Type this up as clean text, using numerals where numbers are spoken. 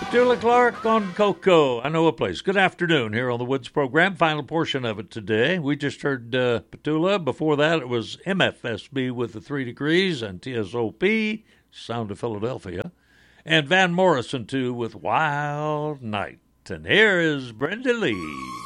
Petula Clark on Coco. I know a place. Good afternoon here on the Woods program. Final portion of it today. We just heard Petula. Before that, it was MFSB with the 3 Degrees and TSOP, Sound of Philadelphia. And Van Morrison, too, with Wild Night. And here is Brenda Lee.